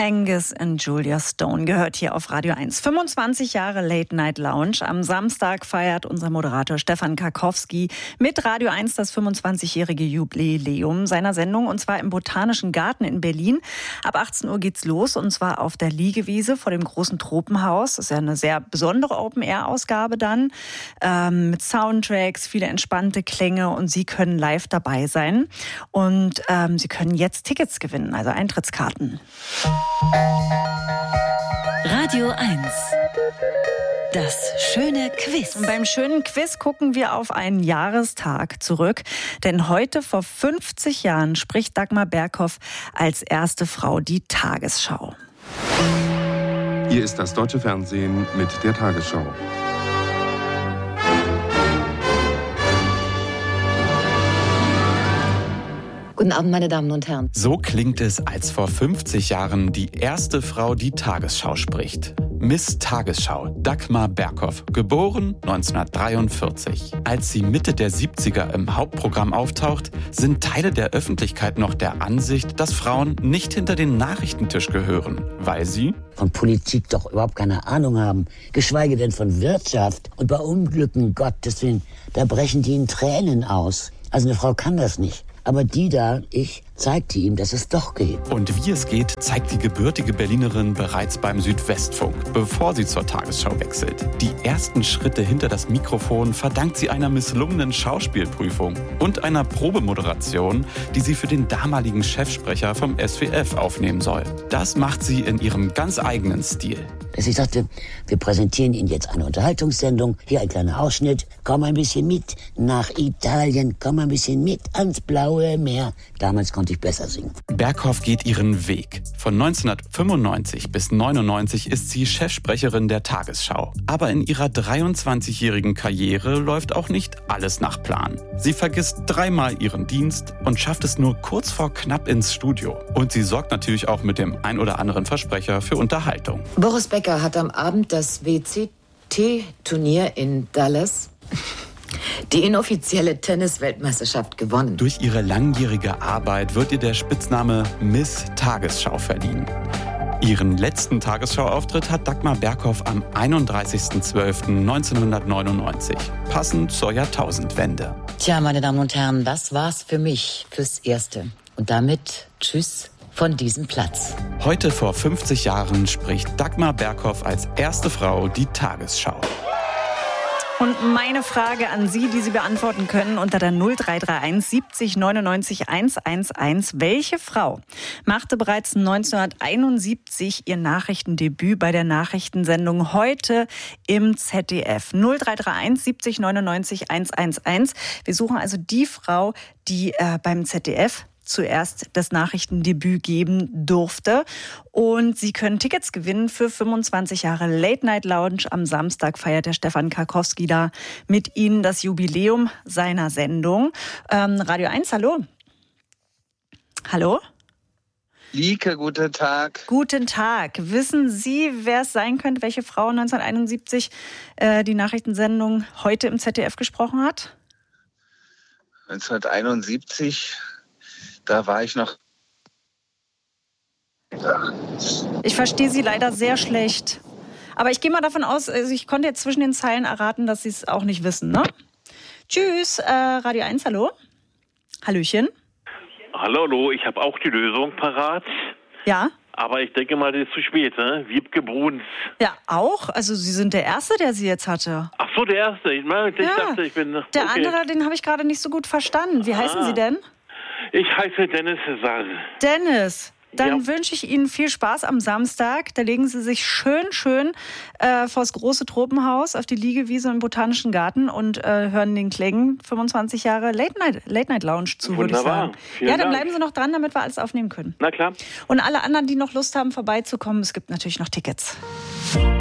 Angus und Julia Stone gehört hier auf Radio 1. 25 Jahre Late Night Lounge. Am Samstag feiert unser Moderator Stefan Karkowski mit Radio 1 das 25-jährige Jubiläum seiner Sendung, und zwar im Botanischen Garten in Berlin. Ab 18 Uhr geht's los, und zwar auf der Liegewiese vor dem großen Tropenhaus. Das ist ja eine sehr besondere Open-Air-Ausgabe dann, mit Soundtracks, viele entspannte Klänge, und Sie können live dabei sein. Und Sie können jetzt Tickets gewinnen, also Eintrittskarten. Radio 1. Das schöne Quiz. Und beim schönen Quiz gucken wir auf einen Jahrestag zurück. Denn heute vor 50 Jahren spricht Dagmar Berghoff als erste Frau die Tagesschau. Hier ist das deutsche Fernsehen mit der Tagesschau. Guten Abend, meine Damen und Herren. So klingt es, als vor 50 Jahren die erste Frau die Tagesschau spricht. Miss Tagesschau, Dagmar Berghoff, geboren 1943. Als sie Mitte der 70er im Hauptprogramm auftaucht, sind Teile der Öffentlichkeit noch der Ansicht, dass Frauen nicht hinter den Nachrichtentisch gehören, weil sie von Politik doch überhaupt keine Ahnung haben, geschweige denn von Wirtschaft. Und bei Unglücken, Gottes Willen, da brechen die in Tränen aus. Also eine Frau kann das nicht. Aber die da, ich, zeigte ihm, dass es doch geht. Und wie es geht, zeigt die gebürtige Berlinerin bereits beim Südwestfunk, bevor sie zur Tagesschau wechselt. Die ersten Schritte hinter das Mikrofon verdankt sie einer misslungenen Schauspielprüfung und einer Probemoderation, die sie für den damaligen Chefsprecher vom SWF aufnehmen soll. Das macht sie in ihrem ganz eigenen Stil. Dass ich sagte, wir präsentieren Ihnen jetzt eine Unterhaltungssendung, hier ein kleiner Ausschnitt, komm ein bisschen mit nach Italien, komm ein bisschen mit ans Blaue Meer. Damals konnte ich besser singen. Berghoff geht ihren Weg. Von 1995 bis 1999 ist sie Chefsprecherin der Tagesschau. Aber in ihrer 23-jährigen Karriere läuft auch nicht alles nach Plan. Sie vergisst dreimal ihren Dienst und schafft es nur kurz vor knapp ins Studio. Und sie sorgt natürlich auch mit dem ein oder anderen Versprecher für Unterhaltung. Boris Becker hat am Abend das WCT-Turnier in Dallas, die inoffizielle Tennis-Weltmeisterschaft, gewonnen. Durch ihre langjährige Arbeit wird ihr der Spitzname Miss Tagesschau verliehen. Ihren letzten Tagesschauauftritt hat Dagmar Berghoff am 31.12.1999, passend zur Jahrtausendwende. Tja, meine Damen und Herren, das war's für mich fürs Erste. Und damit tschüss von diesem Platz. Heute vor 50 Jahren spricht Dagmar Berghoff als erste Frau die Tagesschau. Und meine Frage an Sie, die Sie beantworten können unter der 0331 70 99 111. Welche Frau machte bereits 1971 ihr Nachrichtendebüt bei der Nachrichtensendung Heute im ZDF? 0331 70 99 111. Wir suchen also die Frau, die beim ZDF zuerst das Nachrichtendebüt geben durfte. Und Sie können Tickets gewinnen für 25 Jahre Late Night Lounge. Am Samstag feiert der Stefan Karkowski da mit Ihnen das Jubiläum seiner Sendung. Radio 1, hallo. Hallo? Lieke, guten Tag. Guten Tag. Wissen Sie, wer es sein könnte, welche Frau 1971 die Nachrichtensendung Heute im ZDF gesprochen hat? 1971... Da war ich noch. Ich verstehe Sie leider sehr schlecht. Aber ich gehe mal davon aus, also ich konnte jetzt zwischen den Zeilen erraten, dass Sie es auch nicht wissen, ne? Tschüss, Radio 1, hallo? Hallöchen. Hallo, ich habe auch die Lösung parat. Ja? Aber ich denke mal, das ist zu spät, ne? Wiebke Bruns. Ja, auch? Also Sie sind der Erste, der sie jetzt hatte. Ach so, der Erste. Ich dachte, ich bin... Der andere, den habe ich gerade nicht so gut verstanden. Wie heißen Sie denn? Ich heiße Dennis Saal. Dennis, dann wünsche ich Ihnen viel Spaß am Samstag. Da legen Sie sich schön vors große Tropenhaus auf die Liegewiese im Botanischen Garten und hören den Klängen 25 Jahre Late Night Lounge zu, würde ich sagen. Ja, dann bleiben Sie noch dran, damit wir alles aufnehmen können. Na klar. Und alle anderen, die noch Lust haben, vorbeizukommen, es gibt natürlich noch Tickets.